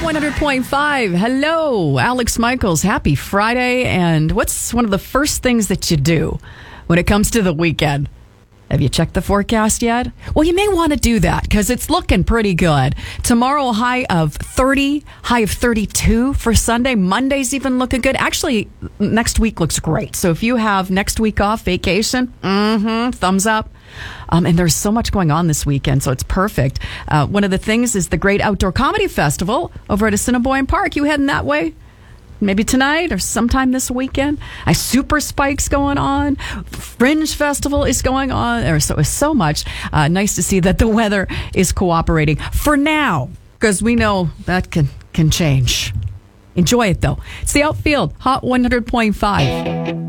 100.5. Hello, Alex Michaels. Happy Friday. And what's one of the first things that you do when it comes to the weekend? Have you checked the forecast yet? Well, you may want to do that because it's looking pretty good. Tomorrow, high of 30, high of 32 for Sunday. Monday's even looking good. Actually, next week looks great. So if you have next week off, vacation, thumbs up. And there's so much going on this weekend, so it's perfect. One of the things is the Great Outdoor Comedy Festival over at Assiniboine Park. You heading that way? Maybe tonight or sometime this weekend. Super Spike's going on. Fringe Festival is going on. There's so much. Nice to see that the weather is cooperating for now, because we know that can change. Enjoy it, though. It's the Outfield, Hot 100.5.